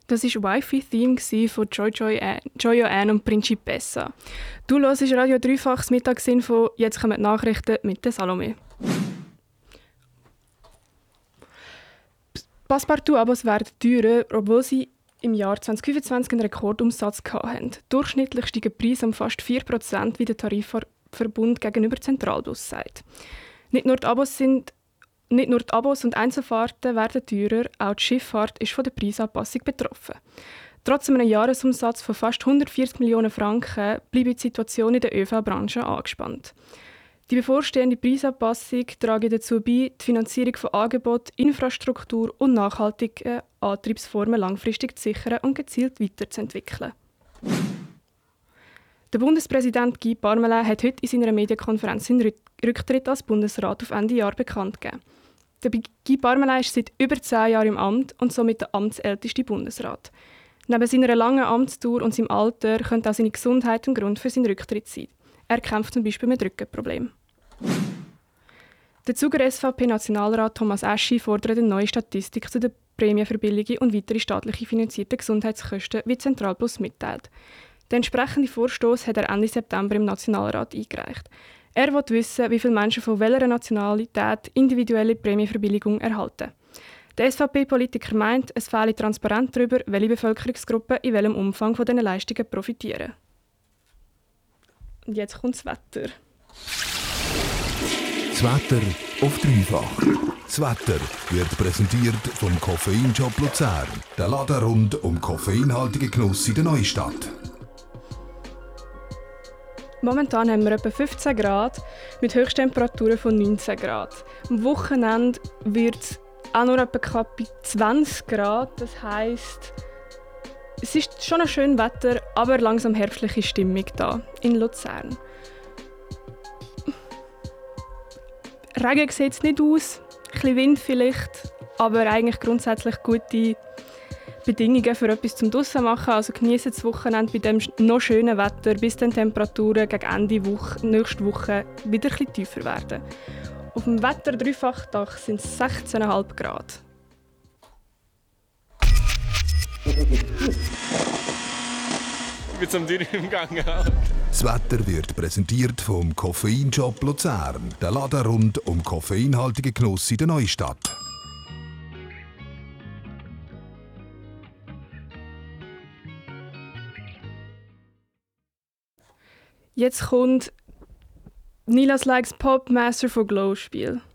Das war Wi-Fi-Theme von Jojo Ann und Principessa. Du hörst Radio Dreifachs Mittagsinfo. Jetzt kommen die Nachrichten mit der Salome. Passepartout-Abos werden teurer, obwohl sie im Jahr 2025 einen Rekordumsatz hatten. Durchschnittlich steigen die Preise um fast 4%, wie der Tarifverbund gegenüber Zentralbus sagt. Nicht nur die Abos und Einzelfahrten werden teurer, auch die Schifffahrt ist von der Preisanpassung betroffen. Trotz einem Jahresumsatz von fast 140 Millionen Franken bleibt die Situation in der ÖV-Branche angespannt. Die bevorstehende Preisanpassung trägt dazu bei, die Finanzierung von Angeboten, Infrastruktur und nachhaltigen Antriebsformen langfristig zu sichern und gezielt weiterzuentwickeln. Der Bundespräsident Guy Parmelin hat heute in seiner Medienkonferenz seinen Rücktritt als Bundesrat auf Ende Jahr bekannt gegeben. Der Guy Parmelin ist seit über 10 Jahren im Amt und somit der amtsälteste Bundesrat. Neben seiner langen Amtstour und seinem Alter könnte auch seine Gesundheit ein Grund für seinen Rücktritt sein. Er kämpft zum Beispiel mit Rückenproblemen. Der Zuger SVP-Nationalrat Thomas Eschi fordert eine neue Statistik zu den Prämienverbilligungen und weitere staatlich finanzierte Gesundheitskosten, wie Zentralplus mitteilt. Den entsprechenden Vorstoß hat er Ende September im Nationalrat eingereicht. Er will wissen, wie viele Menschen von welcher Nationalität individuelle Prämienverbilligung erhalten. Der SVP-Politiker meint, es fehle Transparenz darüber, welche Bevölkerungsgruppen in welchem Umfang von diesen Leistungen profitieren. Und jetzt kommt das Wetter. Das Wetter auf Dreifach. Das Wetter wird präsentiert vom Koffeinshop Luzern. Der Laden rund um koffeinhaltige Genuss in der Neustadt. Momentan haben wir etwa 15 Grad mit Höchsttemperaturen von 19 Grad. Am Wochenende wird es auch nur etwa knapp 20 Grad. Das heisst, es ist schon ein schönes Wetter, aber langsam herbstliche Stimmung da in Luzern. Regen sieht es nicht aus, ein bisschen Wind vielleicht, aber eigentlich grundsätzlich gute Bedingungen für etwas zum draussen machen. Also genießen das Wochenende bei dem noch schönen Wetter, bis dann Temperaturen gegen Ende nächste Woche wieder etwas tiefer werden. Auf dem Wetter-Dreifachdach sind es 16,5 Grad. Mit so einem Tür im Gang. Das Wetter wird präsentiert vom Koffeinshop Luzern. Der Laden rund um koffeinhaltige Genuss in der Neustadt. Jetzt kommt Nilas Likes Pop Master for Glow Spiel.